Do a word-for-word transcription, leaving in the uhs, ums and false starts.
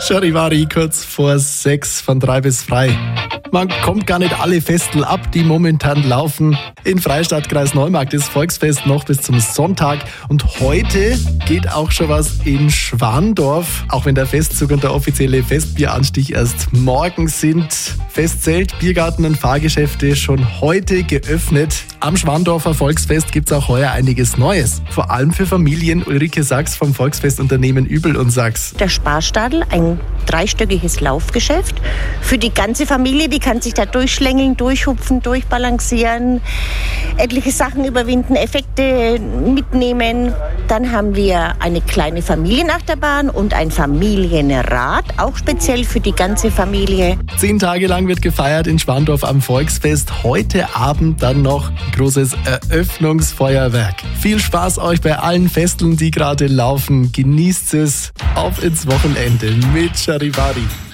Charivari kurz vor sechs von drei bis frei. Man kommt gar nicht alle Festel ab, die momentan laufen. In Freistadt, Kreis Neumarkt ist Volksfest noch bis zum Sonntag. Und heute geht auch schon was in Schwandorf. Auch wenn der Festzug und der offizielle Festbieranstich erst morgen sind. Festzelt, Biergarten und Fahrgeschäfte schon heute geöffnet. Am Schwandorfer Volksfest gibt's auch heuer einiges Neues. Vor allem für Familien. Ulrike Sachs vom Volksfestunternehmen Übel und Sachs. Der Sparstadel, ein dreistöckiges Laufgeschäft. Für die ganze Familie, die kann sich da durchschlängeln, durchhupfen, durchbalancieren, etliche Sachen überwinden, Effekte mitnehmen. Dann haben wir eine kleine Familienachterbahn und ein Familienrad, auch speziell für die ganze Familie. Zehn Tage lang wird gefeiert in Schwandorf am Volksfest. Heute Abend dann noch ein großes Eröffnungsfeuerwerk. Viel Spaß euch bei allen Festeln, die gerade laufen. Genießt es. Auf ins Wochenende mit Charivari.